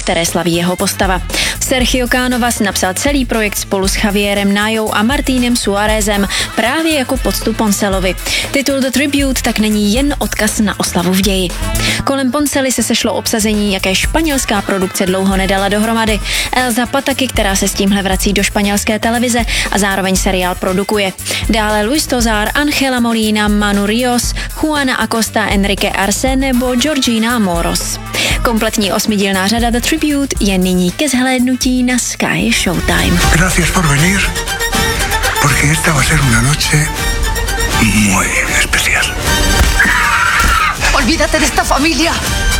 které slaví jeho postava. Sergio Cánovas napsal celý projekt spolu s Javierem Nayou a Martínem Suárezem právě jako poctu Poncelovi. Titul The Tribute tak není jen odkaz na oslavu v ději. Kolem Poncely se sešlo obsazení, jaké španělská produkce dlouho nedala dohromady. Elsa Pataky, která se s tímhle vrací do španělské televize a zároveň seriál produkuje. Dále Luis Tosar, Ángela Molina, Manu Rios, Juana Acosta, Enrique Arce nebo Georgina Moros. Kompletní 8dílná řada The Tribute je nyní ke zhlédnutí na Sky Showtime. Gracias por venir, porque esta va a ser una noche muy especial. Olvídate de esta familia.